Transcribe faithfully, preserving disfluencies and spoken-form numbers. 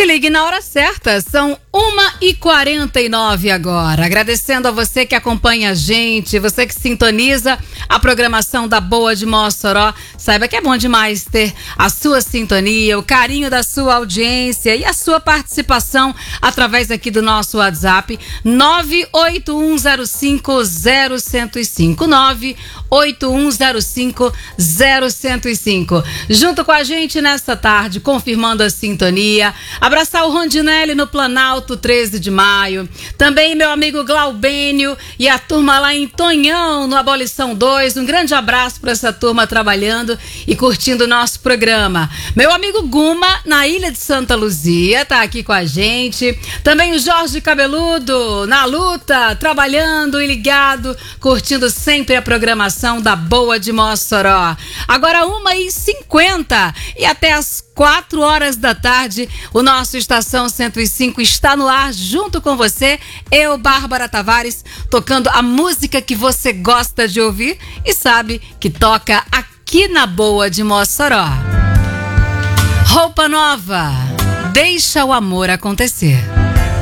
Se ligue na hora certa, são uma e quarenta e nove agora. Agradecendo a você que acompanha a gente, você que sintoniza a programação da Boa de Mossoró. Saiba que é bom demais ter a sua sintonia, o carinho da sua audiência e a sua participação através aqui do nosso WhatsApp nove oito um zero cinco zero zero zero cinco, nove oito um zero cinco zero zero cinco. Junto com a gente nesta tarde, confirmando a sintonia. Abraçar o Rondinelli no Planalto, treze de maio. Também meu amigo Glaubênio e a turma lá em Tonhão, no Abolição dois. Um grande abraço para essa turma trabalhando e curtindo o nosso programa. Meu amigo Guma, na Ilha de Santa Luzia, tá aqui com a gente. Também o Jorge Cabeludo, na luta, trabalhando e ligado, curtindo sempre a programação da Boa de Mossoró. Agora uma e cinquenta e até as quatro horas da tarde, o nosso Estação cento e cinco está no ar junto com você, eu, Bárbara Tavares, tocando a música que você gosta de ouvir e sabe que toca aqui na Boa de Mossoró. Roupa nova, deixa o amor acontecer.